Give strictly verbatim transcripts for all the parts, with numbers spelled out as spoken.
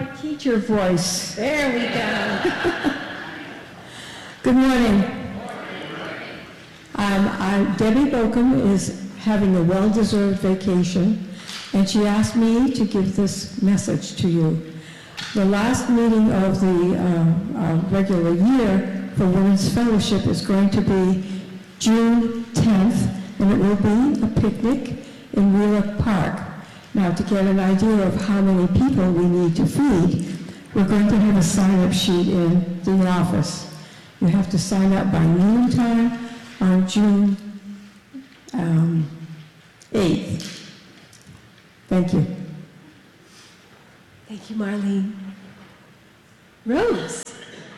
teacher voice. There we go. Good morning. Um, I, Debbie Bokum is having a well-deserved vacation, and she asked me to give this message to you. The last meeting of the uh, uh, regular year for Women's Fellowship is going to be June tenth, and it will be a picnic in Wheelock Park. Now, to get an idea of how many people we need to feed, we're going to have a sign-up sheet in the office. You have to sign up by noontime on June um, eighth. Thank you. Thank you, Marlene. Rose.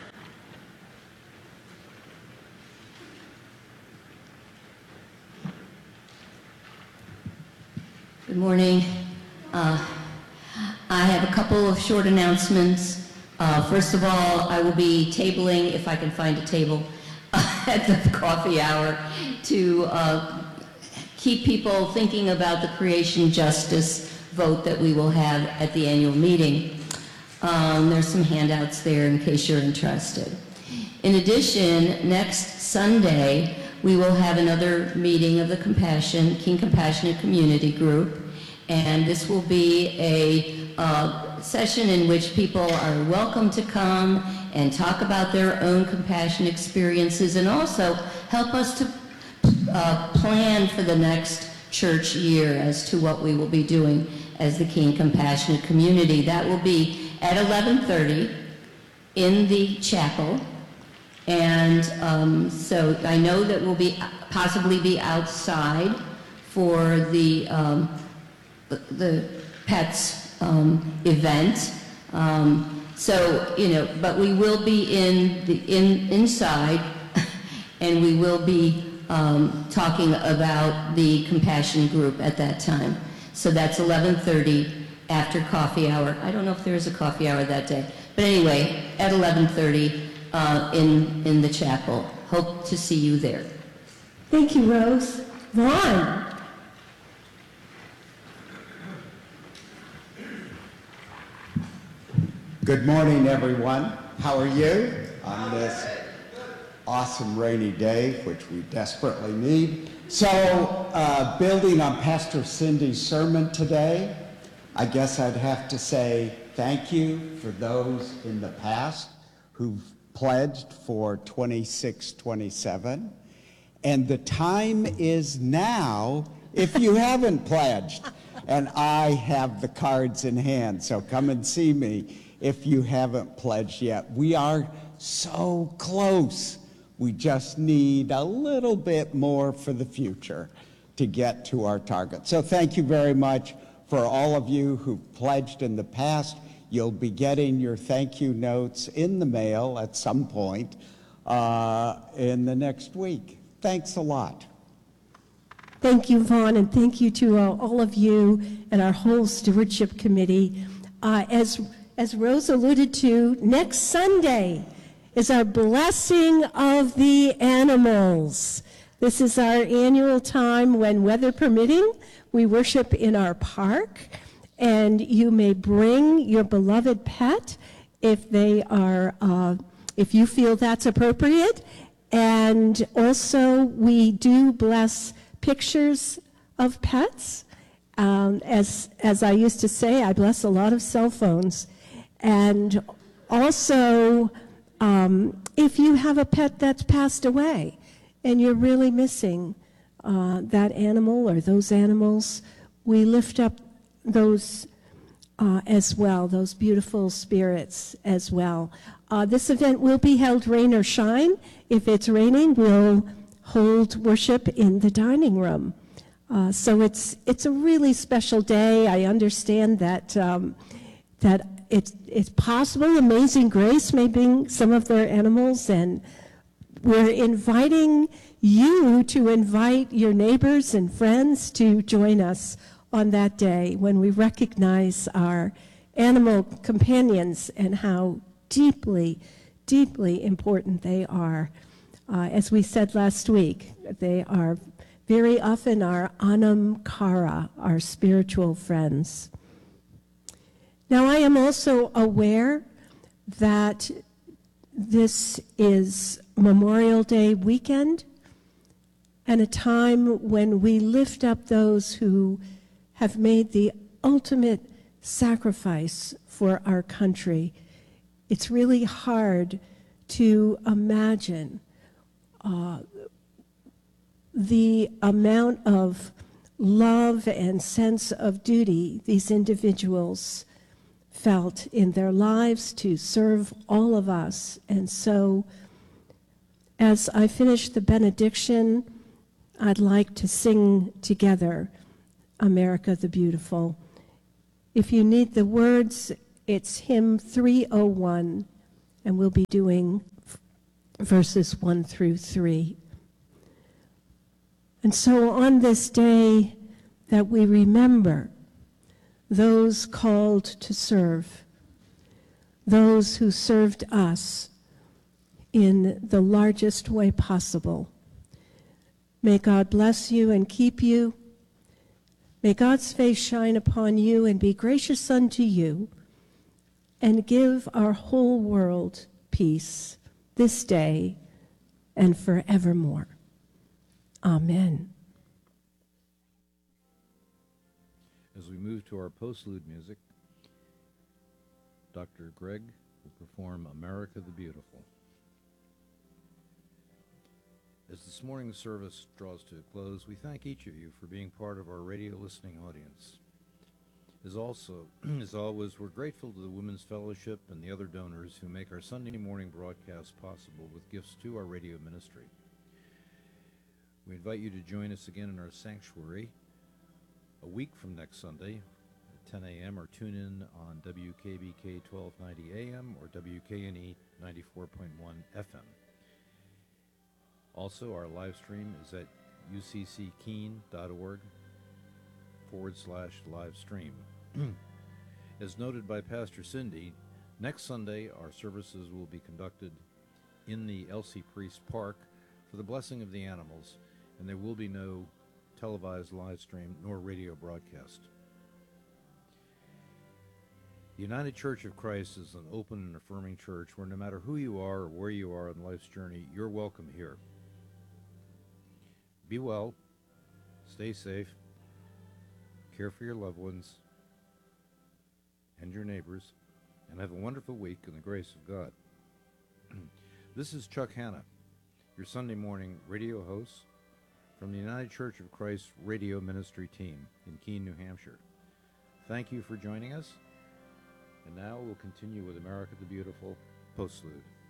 Good morning. Uh, I have a couple of short announcements. Uh, first of all, I will be tabling, if I can find a table, uh, at the coffee hour to uh, keep people thinking about the creation justice vote that we will have at the annual meeting. Um, there's some handouts there in case you're interested. In addition, next Sunday, we will have another meeting of the Compassion, King Compassionate Community Group, and this will be a uh, session in which people are welcome to come and talk about their own compassion experiences and also help us to uh, plan for the next church year as to what we will be doing as the King Compassionate Community. That will be at eleven thirty in the chapel. And um, so I know that we'll be possibly be outside for the um, the pets um, event. Um, so you know, but we will be in the in inside, and we will be um, talking about the compassion group at that time. So that's eleven thirty after coffee hour. I don't know if there is a coffee hour that day, but anyway, at eleven thirty. Uh, in, in the chapel. Hope to see you there. Thank you, Rose. Vaughn. Good morning, everyone. How are you on this awesome rainy day, which we desperately need? So, uh, building on Pastor Cindy's sermon today, I guess I'd have to say thank you for those in the past who've pledged for twenty-six twenty-seven, and the time is now if you haven't pledged, and I have the cards in hand, so come and see me if you haven't pledged yet. We are so close. We just need a little bit more for the future to get to our target. So thank you very much for all of you who've pledged in the past. You'll be getting your thank you notes in the mail at some point uh, in the next week. Thanks a lot. Thank you, Vaughn, and thank you to uh, all of you and our whole stewardship committee. Uh, as, as Rose alluded to, next Sunday is our Blessing of the Animals. This is our annual time when, weather permitting, we worship in our park. And you may bring your beloved pet if they are, uh, if you feel that's appropriate. And also, we do bless pictures of pets. Um, as as I used to say, I bless a lot of cell phones. And also, um, if you have a pet that's passed away and you're really missing uh, that animal or those animals, we lift up those uh, as well, those beautiful spirits as well. Uh, this event will be held rain or shine. If it's raining, we'll hold worship in the dining room. Uh, so it's it's a really special day. I understand that um, that it's it's possible Amazing Grace may bring some of their animals, and we're inviting you to invite your neighbors and friends to join us on that day when we recognize our animal companions and how deeply, deeply important they are. Uh, as we said last week, they are very often our anam cara, our spiritual friends. Now, I am also aware that this is Memorial Day weekend and a time when we lift up those who have made the ultimate sacrifice for our country. It's really hard to imagine uh, the amount of love and sense of duty these individuals felt in their lives to serve all of us. And so, as I finish the benediction, I'd like to sing together America the Beautiful. If you need the words, it's hymn three oh one, and we'll be doing verses one through three. And so on this day that we remember those called to serve, those who served us in the largest way possible, may God bless you and keep you. May God's face shine upon you and be gracious unto you, and give our whole world peace this day and forevermore. Amen. As we move to our postlude music, Doctor Greg will perform America the Beautiful. As this morning's service draws to a close, we thank each of you for being part of our radio listening audience. As also, as always, we're grateful to the Women's Fellowship and the other donors who make our Sunday morning broadcast possible with gifts to our radio ministry. We invite you to join us again in our sanctuary a week from next Sunday at ten a.m. or tune in on W K B K twelve ninety A M or W K N E ninety-four point one F M. Also, our live stream is at ucckeene.org forward slash live stream. As noted by Pastor Cindy, next Sunday our services will be conducted in the Elsie Priest Park for the blessing of the animals, and there will be no televised live stream nor radio broadcast. The United Church of Christ is an open and affirming church where no matter who you are or where you are on life's journey, you're welcome here. Be well, stay safe, care for your loved ones and your neighbors, and have a wonderful week in the grace of God. This is Chuck Hanna, your Sunday morning radio host from the United Church of Christ radio ministry team in Keene, New Hampshire. Thank you for joining us, and now we'll continue with America the Beautiful postlude.